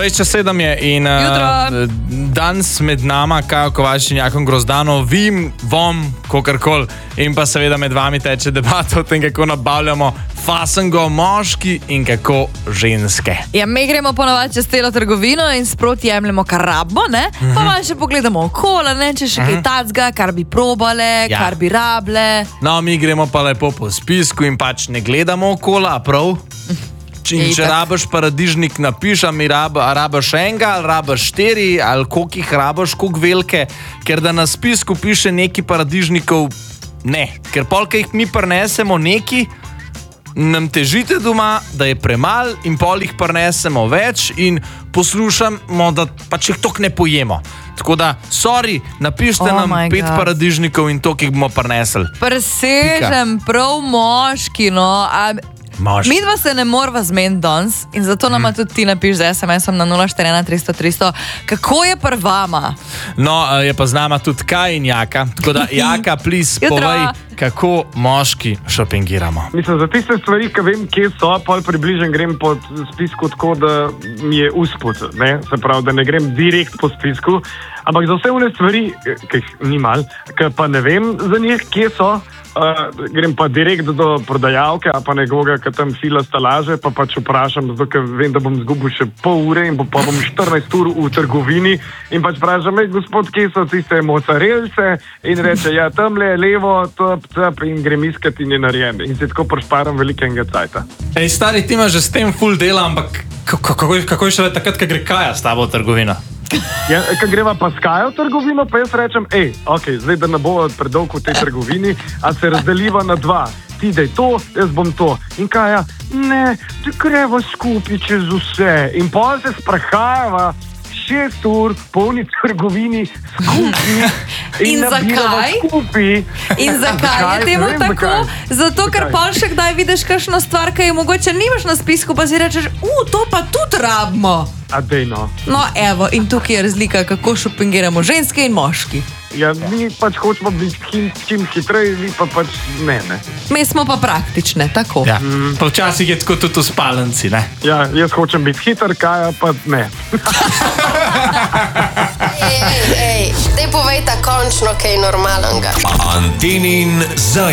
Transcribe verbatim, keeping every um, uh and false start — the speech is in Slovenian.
dvajset čez sedem je in uh, danes med nama, Kajo Kovačič in Jakom Grozdanov, vim, vom, kogarkoli. In pa seveda med vami teče debata o tem, kako nabavljamo fasengo moški in kako ženske. Ja, mi gremo ponovadi čez celo trgovino in sproti jemljemo, kar rabimo, ne? Pa uh-huh. malo še pogledamo okolo, ne? Če še uh-huh. kaj tacga, kar bi probale, ja. kar bi rable. No, mi gremo pa lepo po spisku in pač ne gledamo okolo, a prav? In če rabaš paradižnik, napiš, a mi rab, a rabaš enega, ali rabaš štiri, ali koliko jih rabaš, koliko velike, ker da na spisku piše neki paradižnikov, ne. Ker polka jih mi prinesemo neki, nam težite doma, da je premal in pol jih prinesemo več in poslušamo, da pač jih tok ne pojemo. Tako da, sorry, napište Oh nam my pet God. paradižnikov in tok jih bomo prinesli. Presežem prav moški, no. A, Moški. mi dva se ne morava zmeniti danes in zato nama Mm. tudi ti napiš z es em esom na nula štiri ena tristo tristo, kako je pri vama? No, je pa z nama tudi Kaj in Jaka. Tako da, Jaka, please, Jutro. povej, kako moški šopingiramo. Mislim, za tiste stvari, ki vem, kje so, pol približen grem po spisku tako, da mi je usput, ne? Se pravi, da ne grem direkt po spisku, ampak za vse one stvari, ki jih ni mal, ki pa ne vem za njih, kje so, Uh, grem pa direkt do prodajalke, a pa nekoga, ki tam fila stalaže, pa pač vprašam, zato ker vem, da bom zgubil še pol ure in pa bom štirinajst ur v trgovini in pač vprašam, ej, gospod, kje so tiste mocarelce in reče, ja, tamle je levo, top, top in grem iskat in je narejen. In se tako prešparam velikega cajta. Ej, stari, ti imaš že s tem full dela, ampak kako, kako, kako je še takrat, ko gre Kaja s tabo v trgovino? Ja, ko greva pa s Kajo v trgovino, pa jaz rečem, ej, ok, zdaj da ne bo predolgo v tej trgovini, a se razdeliva na dva. Ti daj to, jaz bom to. In Kaja, ne, ti greva skupaj čez vse. In pol se sprehajava šest ur po uni trgovini skupaj. In nabirava zakaj? Skupaj. In zakaj je Ne temu vem, tako? zakaj. Zato, ker Zakaj? pa še kdaj vidiš kakšno stvar, ki je mogoče nimaš na spisku, pa si rečeš, u, to pa tudi rabimo. A dej no. No, evo, in tukaj je razlika, kako šopingiramo ženske in moški. Ja, mi pač hočemo biti čim, čim hitreje, vi pa pač ne, ne. Mi smo pa praktične, tako. Ja, pa včasih je tako tudi v spalnici, ne? Ja, jaz hočem biti hiter, Kaja pa ne. Ej, ej, ej, daj povejta končno kaj normalnega. Antenin zajtrk.